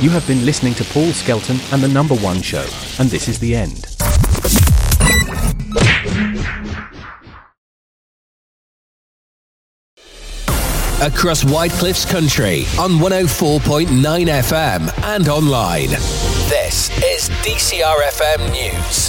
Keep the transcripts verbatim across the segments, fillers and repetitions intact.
You have been listening to Paul Skelton and the Number One Show, and this is the end. Across Whitecliffs Country on one oh four point nine F M and online. This is D C R F M News.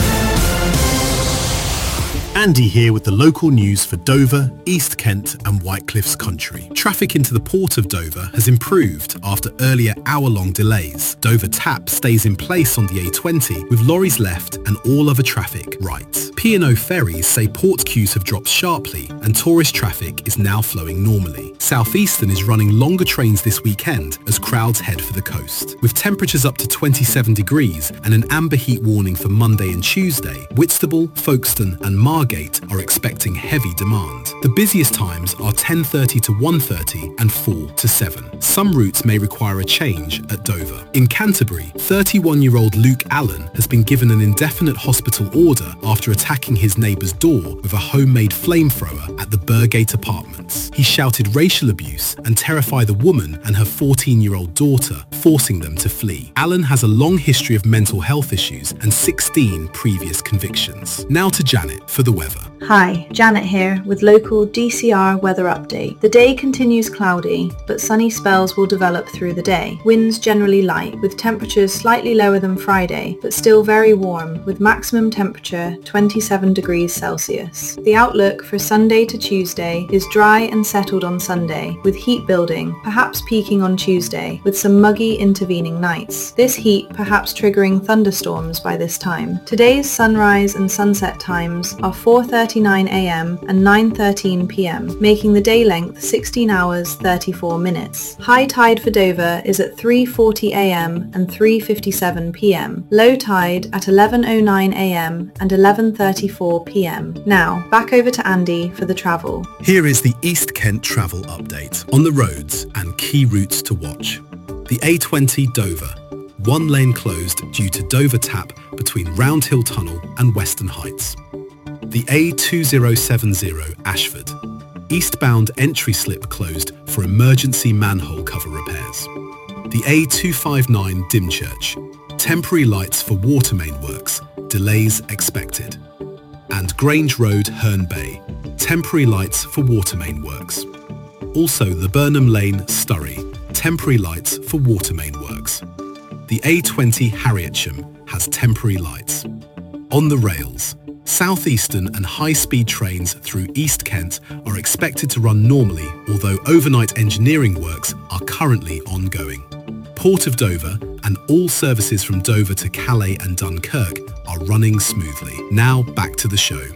Andy here with the local news for Dover, East Kent and Whitecliffs Country. Traffic into the port of Dover has improved after earlier hour-long delays. Dover Tap stays in place on the A twenty with lorries left and all other traffic right. P and O ferries say port queues have dropped sharply and tourist traffic is now flowing normally. Southeastern is running longer trains this weekend as crowds head for the coast. With temperatures up to twenty-seven degrees and an amber heat warning for Monday and Tuesday, Whitstable, Folkestone and Margate are expecting heavy demand. The busiest times are ten thirty to one thirty and four to seven. Some routes may require a change at Dover. In Canterbury, thirty-one-year-old Luke Allen has been given an indefinite hospital order after attacking his neighbour's door with a homemade flamethrower at the Burgate Apartments. He shouted racial abuse and terrified the woman and her fourteen-year-old daughter, forcing them to flee. Allen has a long history of mental health issues and sixteen previous convictions. Now to Janet for the weather. Hi, Janet here with local D C R weather update. The day continues cloudy, but sunny spells will develop through the day. Winds generally light, with temperatures slightly lower than Friday, but still very warm, with maximum temperature twenty-seven degrees Celsius. The outlook for Sunday to Tuesday is dry and settled on Sunday, with heat building, perhaps peaking on Tuesday, with some muggy intervening nights. This heat perhaps triggering thunderstorms by this time. Today's sunrise and sunset times are four thirty-nine a m and nine thirteen p m, making the day length sixteen hours thirty-four minutes. High tide for Dover is at three forty a m and three fifty-seven p m. Low tide at eleven oh nine a m and eleven thirty-four p m. Now, back over to Andy for the travel. Here is the East Kent travel update on the roads and key routes to watch. The A twenty Dover. One lane closed due to Dover Tap between Round Hill Tunnel and Western Heights. The A two thousand seventy Ashford. Eastbound entry slip closed for emergency manhole cover repairs. The A two fifty-nine Dymchurch. Temporary lights for water main works. Delays expected. And Grange Road, Herne Bay. Temporary lights for water main works. Also the Burnham Lane, Sturry. Temporary lights for water main works. The A twenty Harrietsham has temporary lights. On the rails. Southeastern and high-speed trains through East Kent are expected to run normally, although overnight engineering works are currently ongoing. Port of Dover and all services from Dover to Calais and Dunkirk are running smoothly. Now back to the show.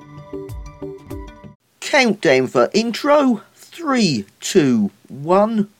Countdown for intro. Three, two, one.